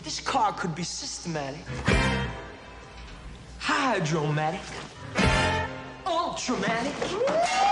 But this car could be systematic, hydromatic, ultramatic.